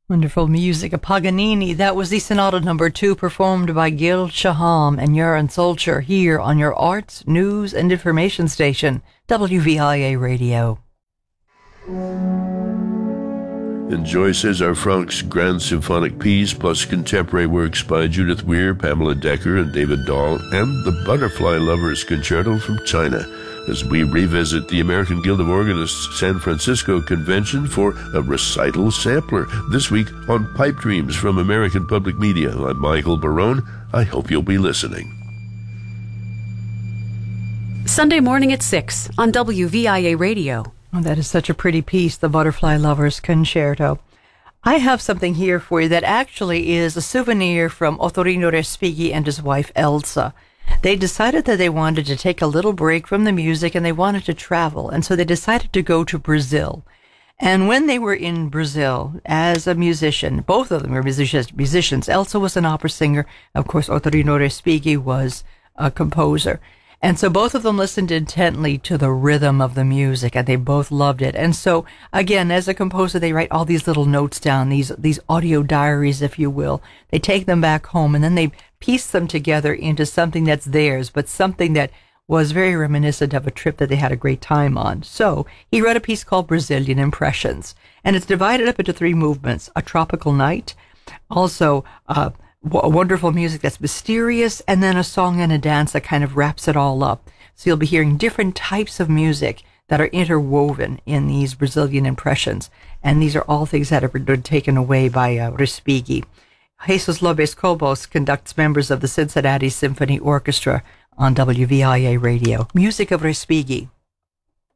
Wonderful music of Paganini. That was the Sonata Number 2 performed by Gil Shaham and Yaron Solcher here on your arts, news, and information station, WVIA Radio. Enjoy César Franck's Grand Symphonic Piece, plus contemporary works by Judith Weir, Pamela Decker, and David Dahl, and the Butterfly Lovers Concerto from China, as we revisit the American Guild of Organists San Francisco Convention for a recital sampler this week on Pipe Dreams from American Public Media. I'm Michael Barone. I hope you'll be listening. Sunday morning at 6 on WVIA Radio. Oh, that is such a pretty piece, the Butterfly Lovers Concerto. I have something here for you that actually is a souvenir from Ottorino Respighi and his wife Elsa. They decided that they wanted to take a little break from the music and they wanted to travel, and so they decided to go to Brazil. And when they were in Brazil as a musician, both of them were musicians. Elsa was an opera singer. Of course, Ottorino Respighi was a composer. And so both of them listened intently to the rhythm of the music, and they both loved it. And so, again, as a composer, they write all these little notes down, these audio diaries, if you will. They take them back home, and then they piece them together into something that's theirs, but something that was very reminiscent of a trip that they had a great time on. So he wrote a piece called Brazilian Impressions, and it's divided up into 3 movements: A Tropical Night, also wonderful music that's mysterious, and then a song and a dance that kind of wraps it all up. So you'll be hearing different types of music that are interwoven in these Brazilian impressions, and these are all things that have been taken away by Respighi. Jesus Lopes Cobos conducts members of the Cincinnati Symphony Orchestra on WVIA Radio. Music of Respighi.